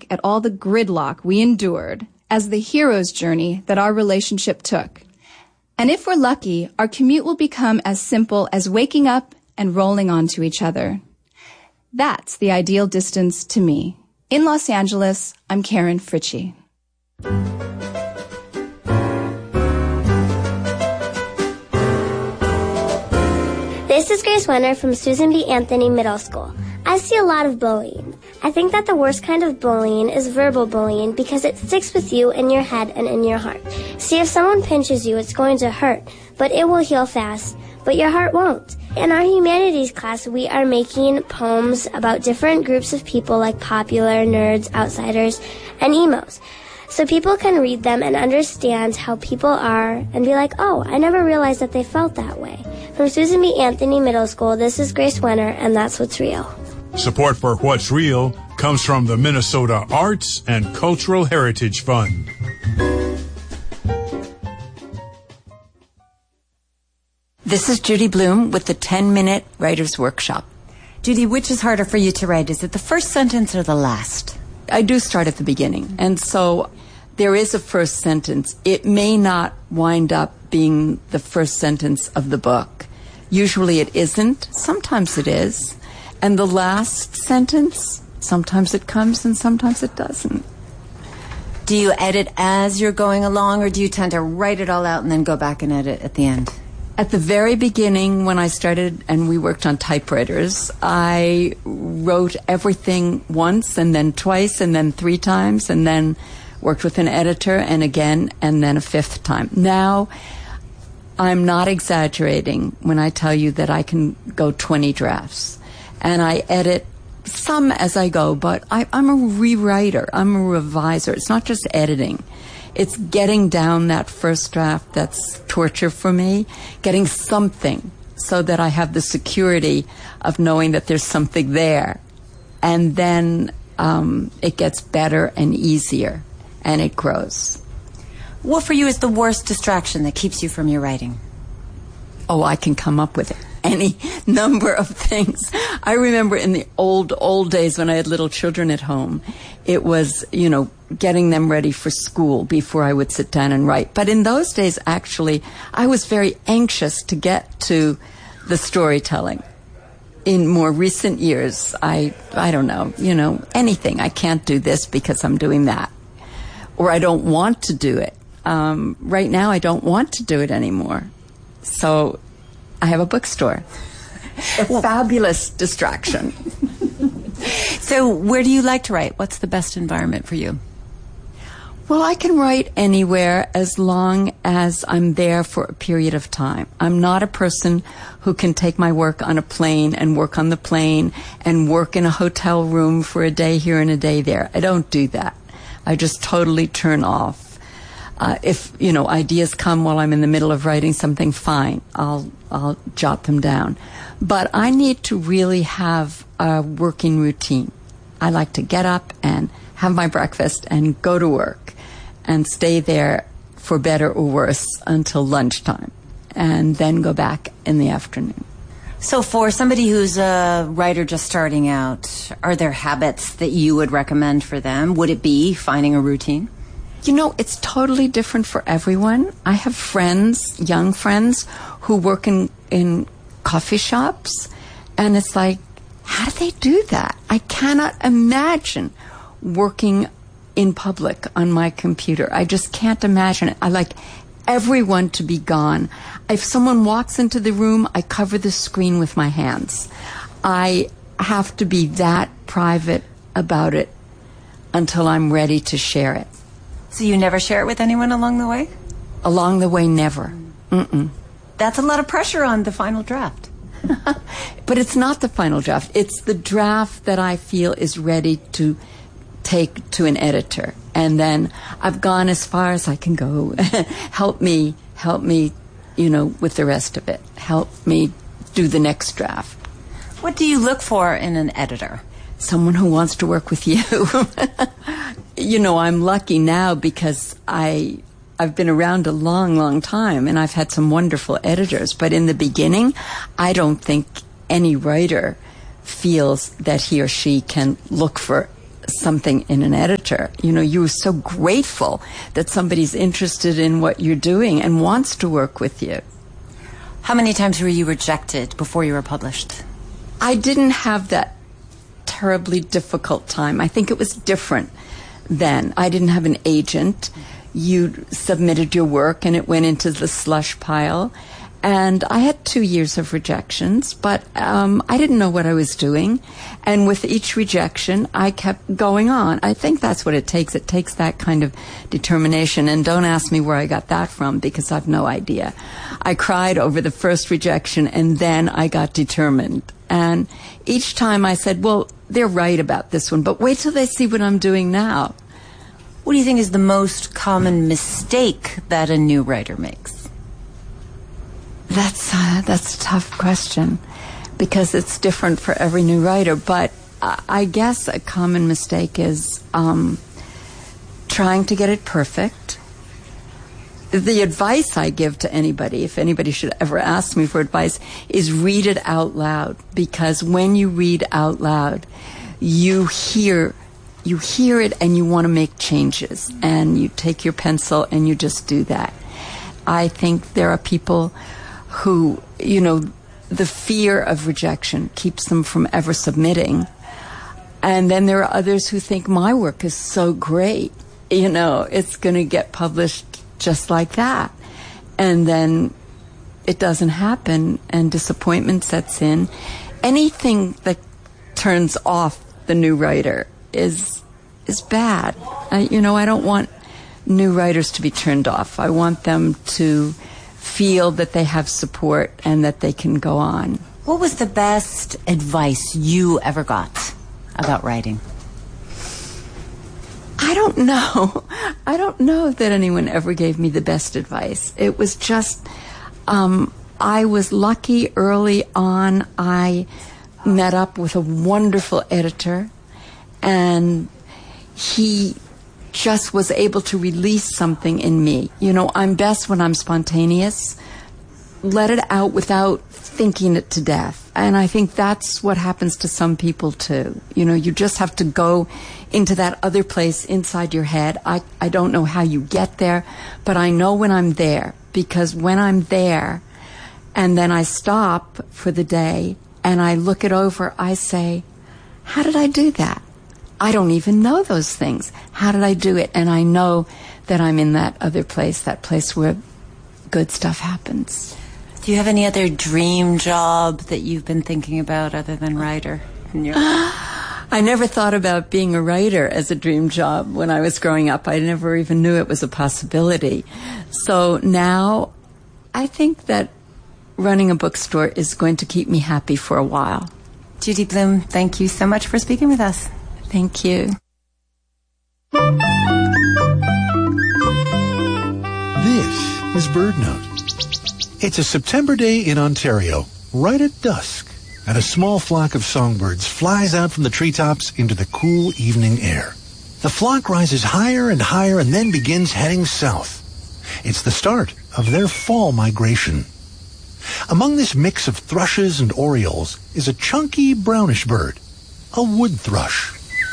at all the gridlock we endured as the hero's journey that our relationship took. And if we're lucky, our commute will become as simple as waking up and rolling onto each other. That's the ideal distance to me. In Los Angeles, I'm Karen Fritchie. This is Grace Wenner from Susan B. Anthony Middle School. I see a lot of bullying. I think that the worst kind of bullying is verbal bullying because it sticks with you in your head and in your heart. See, if someone pinches you, it's going to hurt, but it will heal fast, but your heart won't. In our humanities class, we are making poems about different groups of people like popular, nerds, outsiders, and emos. So people can read them and understand how people are and be like, oh, I never realized that they felt that way. From Susan B. Anthony Middle School, this is Grace Wenner, and that's What's Real. Support for What's Real comes from the Minnesota Arts and Cultural Heritage Fund. This is Judy Bloom with the 10-Minute Writer's Workshop. Judy, which is harder for you to write? Is it the first sentence or the last? I do start at the beginning, and so there is a first sentence. It may not wind up being the first sentence of the book. Usually it isn't. Sometimes it is. And the last sentence, sometimes it comes and sometimes it doesn't. Do you edit as you're going along, or do you tend to write it all out and then go back and edit at the end? At the very beginning, when I started and we worked on typewriters, I wrote everything once and then twice and then 3 times and then worked with an editor and again and then a 5th time. Now, I'm not exaggerating when I tell you that I can go 20 drafts. And I edit some as I go, but I'm a rewriter. I'm a reviser. It's not just editing. It's getting down that first draft that's torture for me, getting something so that I have the security of knowing that there's something there. And then it gets better and easier, and it grows. What for you is the worst distraction that keeps you from your writing? Oh, I can come up with any number of things. I remember in the old days when I had little children at home, it was, getting them ready for school before I would sit down and write. But in those days, actually, I was very anxious to get to the storytelling. In more recent years, I don't know, anything. I can't do this because I'm doing that. Or I don't want to do it. Right now, I don't want to do it anymore. So I have a bookstore. A fabulous distraction. So where do you like to write? What's the best environment for you? Well, I can write anywhere as long as I'm there for a period of time. I'm not a person who can take my work on a plane and work on the plane and work in a hotel room for a day here and a day there. I don't do that. I just totally turn off. If, ideas come while I'm in the middle of writing something, fine. I'll jot them down. But I need to really have a working routine. I like to get up and have my breakfast and go to work and stay there for better or worse until lunchtime and then go back in the afternoon. So for somebody who's a writer just starting out, are there habits that you would recommend for them? Would it be finding a routine? It's totally different for everyone. I have friends, young friends, who work in coffee shops, and it's like, how do they do that? I cannot imagine working in public on my computer. I just can't imagine it. I like everyone to be gone. If someone walks into the room, I cover the screen with my hands. I have to be that private about it until I'm ready to share it. So you never share it with anyone along the way? Along the way, never. Mm-mm. That's a lot of pressure on the final draft. But it's not the final draft. It's the draft that I feel is ready to take to an editor. And then I've gone as far as I can go. Help me, with the rest of it. Help me do the next draft. What do you look for in an editor? Someone who wants to work with you. I'm lucky now because I've been around a long, long time, and I've had some wonderful editors. But in the beginning, I don't think any writer feels that he or she can look for something in an editor. You know, you're so grateful that somebody's interested in what you're doing and wants to work with you. How many times were you rejected before you were published? I didn't have that terribly difficult time. I think it was different then. I didn't have an agent. You submitted your work and it went into the slush pile. And I had 2 years of rejections, but I didn't know what I was doing. And with each rejection, I kept going on. I think that's what it takes. It takes that kind of determination. And don't ask me where I got that from, because I've no idea. I cried over the first rejection, and then I got determined. And each time I said, well, they're right about this one, but wait till they see what I'm doing now. What do you think is the most common mistake that a new writer makes? That's a tough question, because it's different for every new writer. But I guess a common mistake is trying to get it perfect. The advice I give to anybody, if anybody should ever ask me for advice, is read it out loud. Because when you read out loud, you hear it and you want to make changes. And you take your pencil and you just do that. I think there are people who, you know, the fear of rejection keeps them from ever submitting. And then there are others who think my work is so great, you know, it's going to get published just like that. And then it doesn't happen and disappointment sets in. Anything that turns off the new writer is bad. I don't want new writers to be turned off. I want them to feel that they have support and that they can go on. What was the best advice you ever got about writing? I don't know. I don't know that anyone ever gave me the best advice. It was just, I was lucky early on. I met up with a wonderful editor, and he just was able to release something in me. You know, I'm best when I'm spontaneous. Let it out without thinking it to death. And I think that's what happens to some people too. You know, you just have to go into that other place inside your head. I don't know how you get there, but I know when I'm there, because when I'm there and then I stop for the day and I look it over, I say, how did I do that? I don't even know those things. How did I do it? And I know that I'm in that other place, that place where good stuff happens. Do you have any other dream job that you've been thinking about other than writer? I never thought about being a writer as a dream job when I was growing up. I never even knew it was a possibility. So now I think that running a bookstore is going to keep me happy for a while. Judy Blume, thank you so much for speaking with us. Thank you. This is Bird Note. It's a September day in Ontario, right at dusk, and a small flock of songbirds flies out from the treetops into the cool evening air. The flock rises higher and higher and then begins heading south. It's the start of their fall migration. Among this mix of thrushes and orioles is a chunky brownish bird, a wood thrush.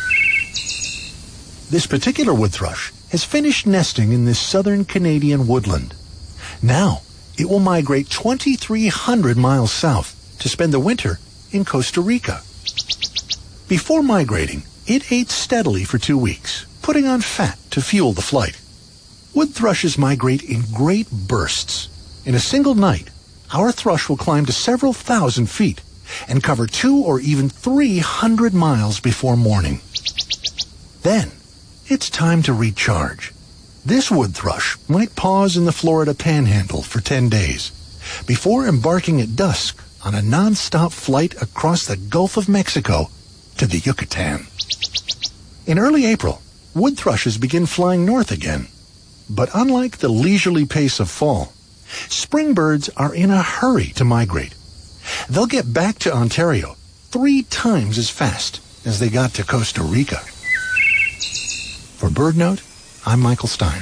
This particular wood thrush has finished nesting in this southern Canadian woodland. Now, it will migrate 2,300 miles south to spend the winter in Costa Rica. Before migrating, it ate steadily for 2 weeks, putting on fat to fuel the flight. Wood thrushes migrate in great bursts. In a single night, our thrush will climb to several thousand feet and cover 200 or even 300 miles before morning. Then, it's time to recharge. This wood thrush might pause in the Florida Panhandle for 10 days before embarking at dusk on a non-stop flight across the Gulf of Mexico to the Yucatan. In early April, wood thrushes begin flying north again. But unlike the leisurely pace of fall, spring birds are in a hurry to migrate. They'll get back to Ontario 3 times as fast as they got to Costa Rica. For BirdNote, I'm Michael Stein.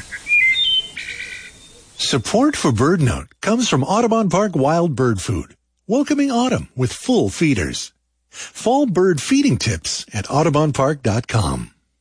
Support for BirdNote comes from Audubon Park Wild Bird Food, welcoming autumn with full feeders. Fall bird feeding tips at audubonpark.com.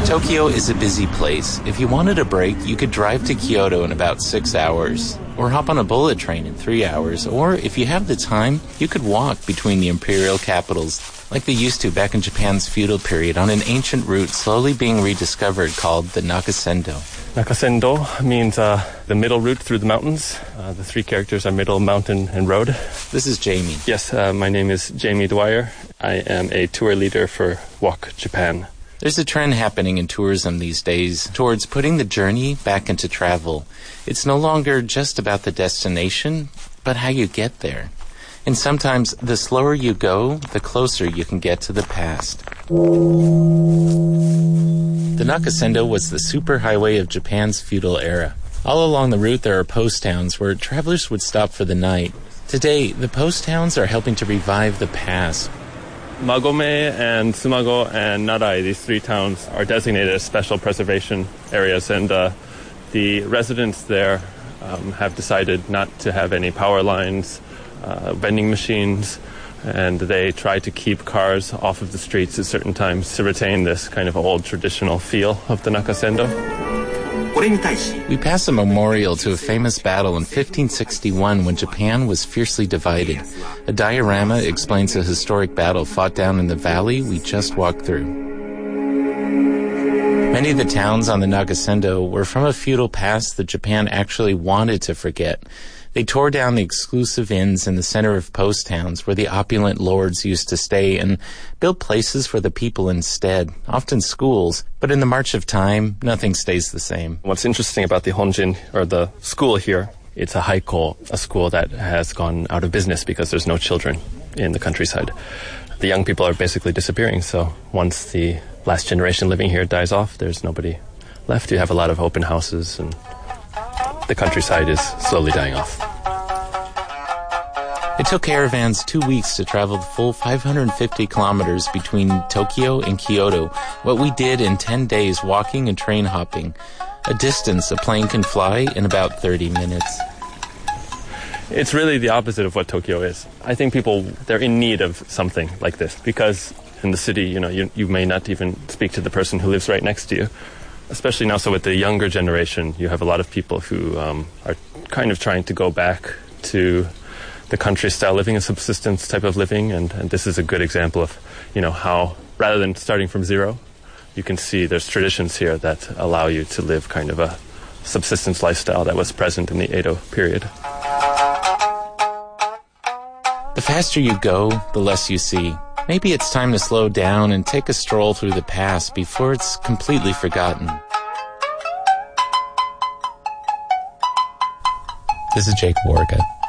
Tokyo is a busy place. If you wanted a break, you could drive to Kyoto in about 6 hours, or hop on a bullet train in 3 hours, or if you have the time, you could walk between the imperial capitals, like they used to back in Japan's feudal period, on an ancient route slowly being rediscovered called the Nakasendo. Nakasendo means the middle route through the mountains. The three characters are middle, mountain, and road. This is Jamie. Yes, my name is Jamie Dwyer. I am a tour leader for Walk Japan. There's a trend happening in tourism these days towards putting the journey back into travel. It's no longer just about the destination, but how you get there. And sometimes the slower you go, the closer you can get to the past. The Nakasendo was the superhighway of Japan's feudal era. All along the route there are post towns where travelers would stop for the night. Today, the post towns are helping to revive the past. Magome and Sumago and Narai, these three towns, are designated as special preservation areas, and the residents there have decided not to have any power lines, vending machines, and they try to keep cars off of the streets at certain times to retain this kind of old traditional feel of the Nakasendo. We pass a memorial to a famous battle in 1561 when Japan was fiercely divided. A diorama explains a historic battle fought down in the valley we just walked through. Many of the towns on the Nakasendo were from a feudal past that Japan actually wanted to forget. They tore down the exclusive inns in the center of post towns where the opulent lords used to stay and built places for the people instead, often schools. But in the march of time, nothing stays the same. What's interesting about the Honjin, or the school here, it's a haiko, a school that has gone out of business because there's no children in the countryside. The young people are basically disappearing, so once the last generation living here dies off, there's nobody left. You have a lot of open houses, and the countryside is slowly dying off. It took caravans 2 weeks to travel the full 550 kilometers between Tokyo and Kyoto, what we did in 10 days walking and train hopping, a distance a plane can fly in about 30 minutes. It's really the opposite of what Tokyo is. I think people, they're in need of something like this, because in the city, you may not even speak to the person who lives right next to you. Especially now, so with the younger generation, you have a lot of people who are kind of trying to go back to the country-style living, a subsistence type of living, and this is a good example of, how, rather than starting from zero, you can see there's traditions here that allow you to live kind of a subsistence lifestyle that was present in the Edo period. The faster you go, the less you see. Maybe it's time to slow down and take a stroll through the past before it's completely forgotten. This is Jake Warga.